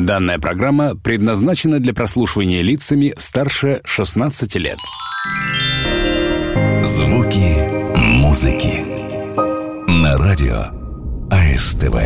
Данная программа предназначена для прослушивания лицами старше 16 лет. Звуки музыки на радио АСТВ.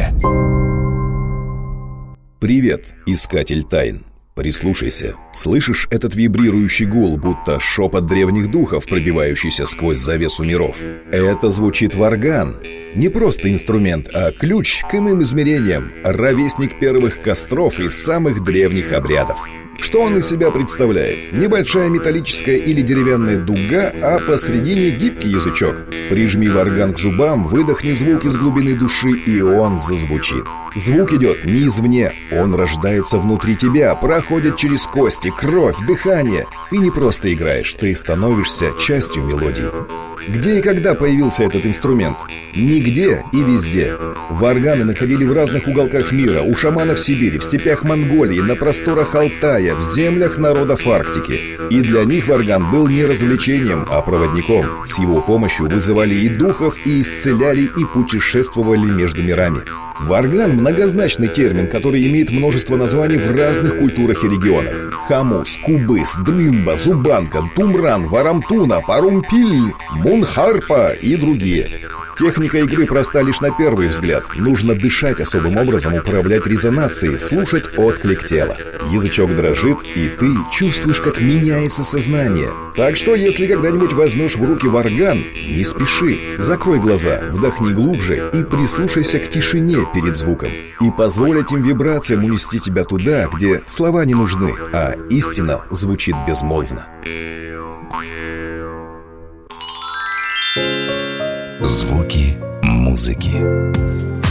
Привет, искатель тайн. Прислушайся. Слышишь этот вибрирующий гул, будто шепот древних духов, пробивающийся сквозь завесу миров? Это звучит варган. Не просто инструмент, а ключ к иным измерениям, ровесник первых костров и самых древних обрядов. Что он из себя представляет? Небольшая металлическая или деревянная дуга, а посредине гибкий язычок. Прижми варган к зубам, выдохни звук из глубины души, и он зазвучит. Звук идет не извне, он рождается внутри тебя, проходит через кости, кровь, дыхание. Ты не просто играешь, ты становишься частью мелодии. Где и когда появился этот инструмент? Нигде и везде. Варганы находили в разных уголках мира: у шаманов Сибири, в степях Монголии, на просторах Алтая, в землях народов Арктики. И для них варган был не развлечением, а проводником. С его помощью вызывали и духов, и исцеляли, и путешествовали между мирами. Варган – многозначный термин, который имеет множество названий в разных культурах и регионах. Хамус, кубыс, дрымба, зубанка, тумран, варамтуна, парумпиль, мунхарпа и другие. Техника игры проста лишь на первый взгляд. Нужно дышать особым образом, управлять резонацией, слушать отклик тела. Язычок дрожит, и ты чувствуешь, как меняется сознание. Так что, если когда-нибудь возьмешь в руки варган, не спеши. Закрой глаза, вдохни глубже и прислушайся к тишине перед звуком. И позволь этим вибрациям унести тебя туда, где слова не нужны, а истина звучит безмолвно. Звуки музыки.